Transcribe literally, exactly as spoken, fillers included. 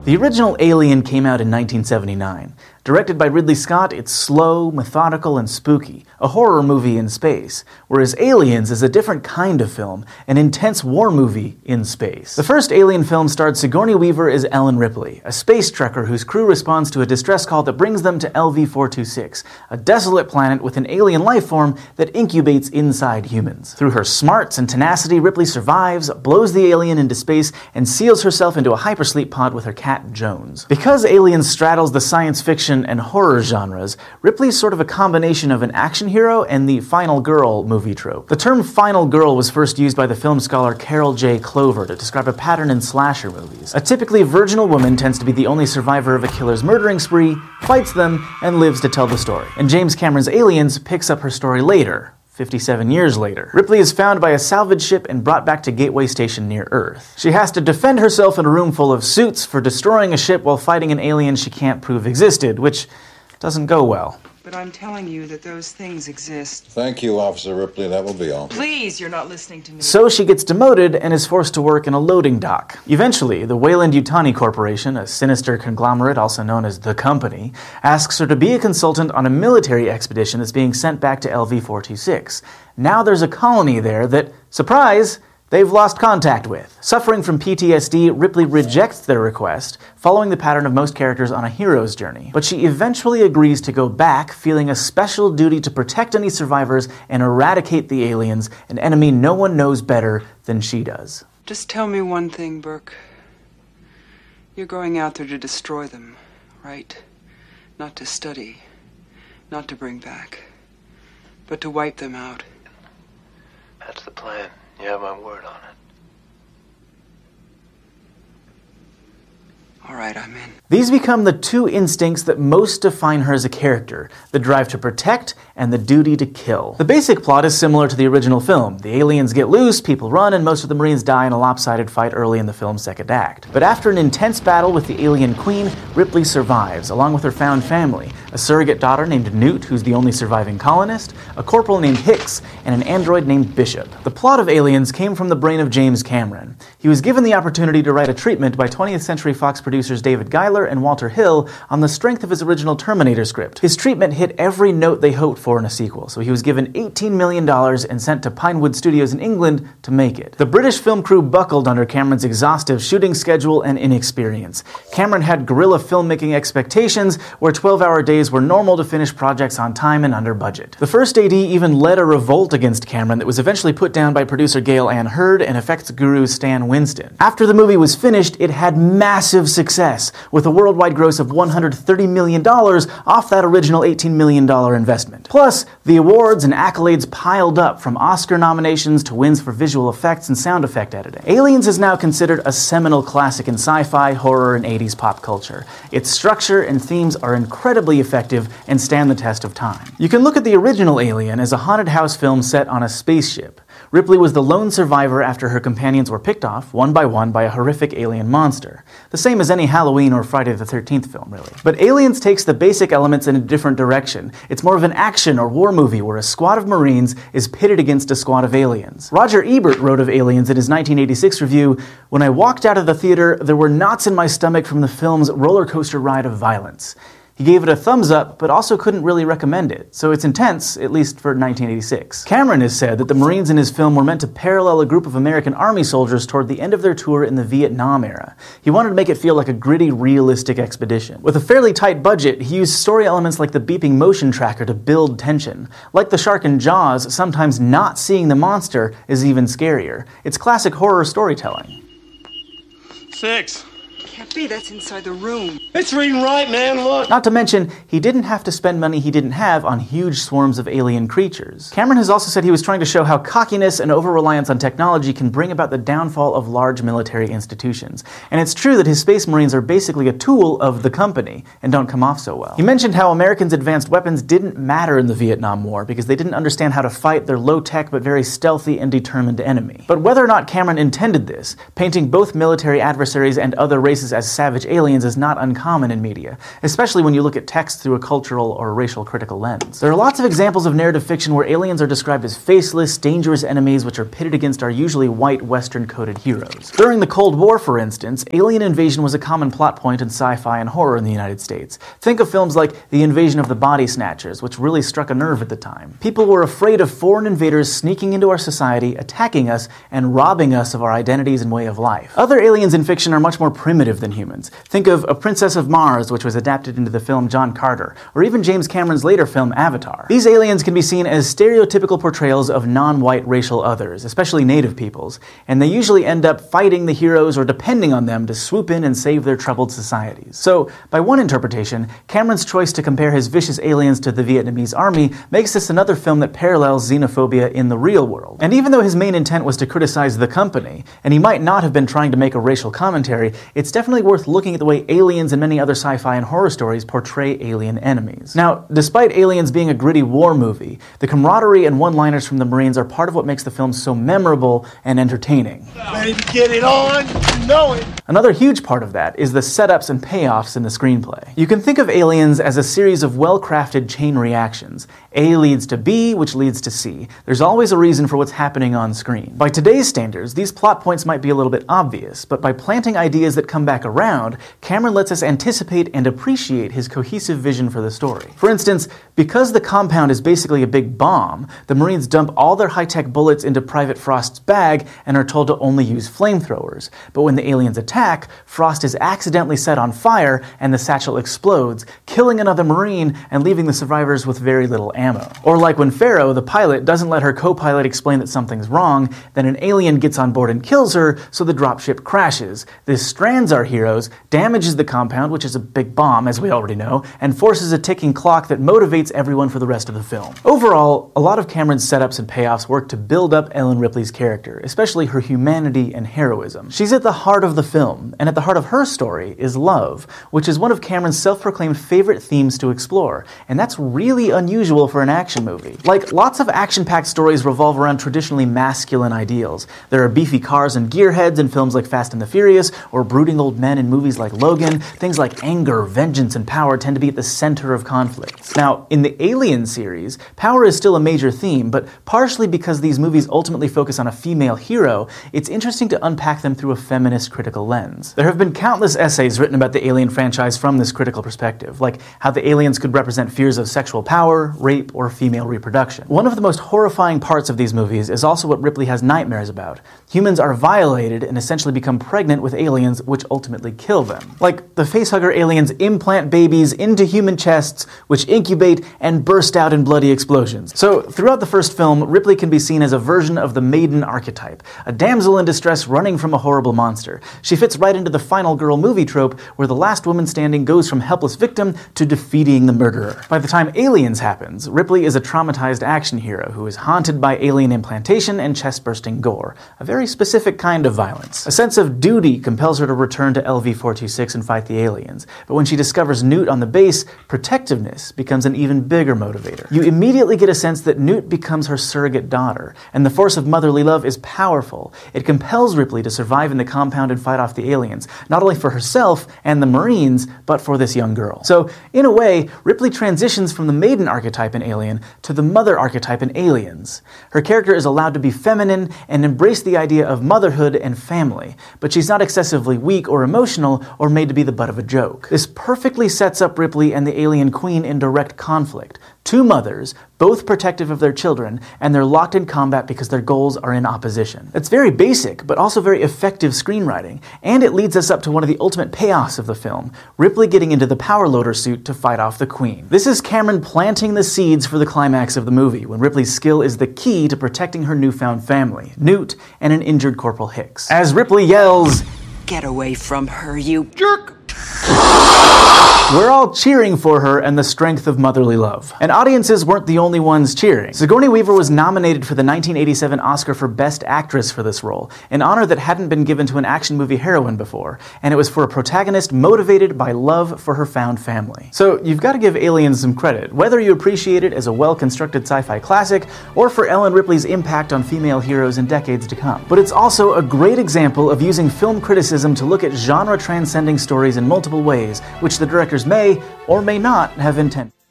The original Alien came out in nineteen seventy-nine. Directed by Ridley Scott, it's slow, methodical, and spooky, a horror movie in space, whereas Aliens is a different kind of film, an intense war movie in space. The first Alien film starred Sigourney Weaver as Ellen Ripley, a space trekker whose crew responds to a distress call that brings them to L V four twenty-six, a desolate planet with an alien life form that incubates inside humans. Through her smarts and tenacity, Ripley survives, blows the alien into space, and seals herself into a hypersleep pod with her cat Jones. Because Aliens straddles the science fiction and horror genres, Ripley's sort of a combination of an action hero and the final girl movie trope. The term final girl was first used by the film scholar Carol J. Clover to describe a pattern in slasher movies. A typically virginal woman tends to be the only survivor of a killer's murdering spree, fights them, and lives to tell the story. And James Cameron's Aliens picks up her story later, fifty-seven years later. Ripley is found by a salvage ship and brought back to Gateway Station near Earth. She has to defend herself in a room full of suits for destroying a ship while fighting an alien she can't prove existed, which doesn't go well. But I'm telling you that those things exist. Thank you, Officer Ripley. That will be all. Please, you're not listening to me. So she gets demoted and is forced to work in a loading dock. Eventually, the Weyland-Yutani Corporation, a sinister conglomerate also known as The Company, asks her to be a consultant on a military expedition that's being sent back to L V four twenty-six. Now there's a colony there that, surprise, they've lost contact with. Suffering from P T S D, Ripley rejects their request, following the pattern of most characters on a hero's journey. But she eventually agrees to go back, feeling a special duty to protect any survivors and eradicate the aliens, an enemy no one knows better than she does. Just tell me one thing, Burke. You're going out there to destroy them, right? Not to study, not to bring back, but to wipe them out. That's the plan. You have my word on it. All right, I'm in. These become the two instincts that most define her as a character, the drive to protect and the duty to kill. The basic plot is similar to the original film. The aliens get loose, people run, and most of the Marines die in a lopsided fight early in the film's second act. But after an intense battle with the alien queen, Ripley survives, along with her found family, a surrogate daughter named Newt, who's the only surviving colonist, a corporal named Hicks, and an android named Bishop. The plot of Aliens came from the brain of James Cameron. He was given the opportunity to write a treatment by twentieth Century Fox producers David Giler and Walter Hill on the strength of his original Terminator script. His treatment hit every note they hoped for in a sequel, so he was given eighteen million dollars and sent to Pinewood Studios in England to make it. The British film crew buckled under Cameron's exhaustive shooting schedule and inexperience. Cameron had guerrilla filmmaking expectations, where twelve-hour days were normal to finish projects on time and under budget. The first A D even led a revolt against Cameron that was eventually put down by producer Gail Ann Hurd and effects guru Stan Winston. After the movie was finished, it had massive success, with a worldwide gross of one hundred thirty million dollars off that original eighteen million dollars investment. Plus, the awards and accolades piled up, from Oscar nominations to wins for visual effects and sound effect editing. Aliens is now considered a seminal classic in sci-fi, horror, and eighties pop culture. Its structure and themes are incredibly effective and stand the test of time. You can look at the original Alien as a haunted house film set on a spaceship. Ripley was the lone survivor after her companions were picked off, one by one, by a horrific alien monster. The same as any Halloween or Friday the thirteenth film, really. But Aliens takes the basic elements in a different direction. It's more of an action or war movie where a squad of Marines is pitted against a squad of aliens. Roger Ebert wrote of Aliens in his nineteen eighty-six review, "When I walked out of the theater, there were knots in my stomach from the film's roller coaster ride of violence." He gave it a thumbs up, but also couldn't really recommend it, so it's intense, at least for nineteen eighty-six. Cameron has said that the Marines in his film were meant to parallel a group of American Army soldiers toward the end of their tour in the Vietnam era. He wanted to make it feel like a gritty, realistic expedition. With a fairly tight budget, he used story elements like the beeping motion tracker to build tension. Like the shark in Jaws, sometimes not seeing the monster is even scarier. It's classic horror storytelling. Six. Can't be, that's inside the room. It's reading right, man, look! Not to mention, he didn't have to spend money he didn't have on huge swarms of alien creatures. Cameron has also said he was trying to show how cockiness and over-reliance on technology can bring about the downfall of large military institutions. And it's true that his Space Marines are basically a tool of the company, and don't come off so well. He mentioned how Americans' advanced weapons didn't matter in the Vietnam War because they didn't understand how to fight their low-tech but very stealthy and determined enemy. But whether or not Cameron intended this, painting both military adversaries and other races races as savage aliens is not uncommon in media, especially when you look at text through a cultural or racial critical lens. There are lots of examples of narrative fiction where aliens are described as faceless, dangerous enemies which are pitted against our usually white, Western-coded heroes. During the Cold War, for instance, alien invasion was a common plot point in sci-fi and horror in the United States. Think of films like The Invasion of the Body Snatchers, which really struck a nerve at the time. People were afraid of foreign invaders sneaking into our society, attacking us, and robbing us of our identities and way of life. Other aliens in fiction are much more primitive than humans. Think of A Princess of Mars, which was adapted into the film John Carter, or even James Cameron's later film Avatar. These aliens can be seen as stereotypical portrayals of non-white racial others, especially native peoples, and they usually end up fighting the heroes or depending on them to swoop in and save their troubled societies. So, by one interpretation, Cameron's choice to compare his vicious aliens to the Vietnamese army makes this another film that parallels xenophobia in the real world. And even though his main intent was to criticize the company, and he might not have been trying to make a racial commentary, it's definitely worth looking at the way aliens and many other sci-fi and horror stories portray alien enemies. Now, despite Aliens being a gritty war movie, the camaraderie and one-liners from the Marines are part of what makes the film so memorable and entertaining. Ready to get it on? You know it. Another huge part of that is the setups and payoffs in the screenplay. You can think of Aliens as a series of well-crafted chain reactions. A leads to B, which leads to C. There's always a reason for what's happening on screen. By today's standards, these plot points might be a little bit obvious, but by planting ideas that come back around, Cameron lets us anticipate and appreciate his cohesive vision for the story. For instance, because the compound is basically a big bomb, the Marines dump all their high-tech bullets into Private Frost's bag and are told to only use flamethrowers. But when the aliens attack, Frost is accidentally set on fire and the satchel explodes, killing another Marine and leaving the survivors with very little ammo. Or like when Pharaoh, the pilot, doesn't let her co-pilot explain that something's wrong, then an alien gets on board and kills her, so the dropship crashes. This strands our heroes, damages the compound, which is a big bomb, as we already know, and forces a ticking clock that motivates everyone for the rest of the film. Overall, a lot of Cameron's setups and payoffs work to build up Ellen Ripley's character, especially her humanity and heroism. She's at the heart of the film, and at the heart of her story is love, which is one of Cameron's self-proclaimed favorite themes to explore, and that's really unusual for an action movie. Like, lots of action-packed stories revolve around traditionally masculine ideals. There are beefy cars and gearheads in films like Fast and the Furious, or brooding old men in movies like Logan. Things like anger, vengeance, and power tend to be at the center of conflicts. Now, in the Alien series, power is still a major theme, but partially because these movies ultimately focus on a female hero, it's interesting to unpack them through a feminist critical lens. There have been countless essays written about the Alien franchise from this critical perspective, like how the aliens could represent fears of sexual power, rape, or female reproduction. One of the most horrifying parts of these movies is also what Ripley has nightmares about. Humans are violated and essentially become pregnant with aliens, which ultimately kill them. Like, the facehugger aliens implant babies into human chests, which incubate and burst out in bloody explosions. So, throughout the first film, Ripley can be seen as a version of the maiden archetype, a damsel in distress running from a horrible monster. She fits right into the final girl movie trope, where the last woman standing goes from helpless victim to defeating the murderer. By the time Aliens happens, Ripley is a traumatized action hero who is haunted by alien implantation and chest-bursting gore, a very specific kind of violence. A sense of duty compels her to return to L V four twenty-six and fight the aliens, but when she discovers Newt on the base, protectiveness becomes an even bigger motivator. You immediately get a sense that Newt becomes her surrogate daughter, and the force of motherly love is powerful. It compels Ripley to survive in the compound and fight off the aliens, not only for herself and the Marines, but for this young girl. So, in a way, Ripley transitions from the maiden archetype in Alien to the mother archetype in Aliens. Her character is allowed to be feminine and embrace the idea of motherhood and family, but she's not excessively weak or emotional or made to be the butt of a joke. This perfectly sets up Ripley and the alien queen in direct conflict. Two mothers, both protective of their children, and they're locked in combat because their goals are in opposition. It's very basic, but also very effective screenwriting, and it leads us up to one of the ultimate payoffs of the film, Ripley getting into the power loader suit to fight off the Queen. This is Cameron planting the seeds for the climax of the movie, when Ripley's skill is the key to protecting her newfound family, Newt and an injured Corporal Hicks. As Ripley yells, Get away from her, you Jerk! We're all cheering for her and the strength of motherly love. And audiences weren't the only ones cheering. Sigourney Weaver was nominated for the nineteen eighty-seven Oscar for Best Actress for this role, an honor that hadn't been given to an action movie heroine before, and it was for a protagonist motivated by love for her found family. So you've got to give Aliens some credit, whether you appreciate it as a well-constructed sci-fi classic, or for Ellen Ripley's impact on female heroes in decades to come. But it's also a great example of using film criticism to look at genre-transcending stories in multiple ways, which the directors may or may not have intended.